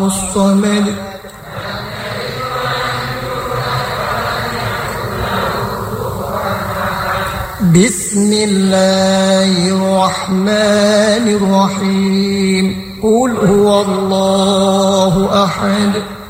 الصمد بسم الله الرحمن الرحيم قل هو الله أحد